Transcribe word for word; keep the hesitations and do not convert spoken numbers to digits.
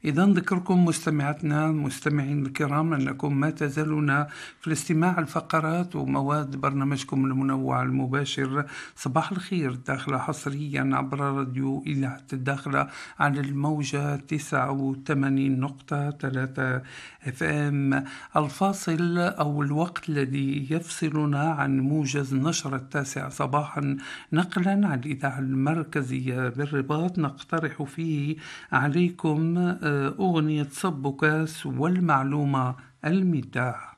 إذا ذكركم مستمعاتنا المستمعين الكرام أنكم ما تزالون في الاستماع الفقرات ومواد برنامجكم المنوع المباشر صباح الخير، داخل حصريا عبر راديو إلى الداخلة على الموجة تسعة وثمانين نقطة ثلاثة اف ام. الفاصل أو الوقت الذي يفصلنا عن موجز نشر التاسع صباحا نقلا عن الإذاعة المركزية بالرباط، نقترح فيه عليكم أغنية صب كاس والمعلومة المداح.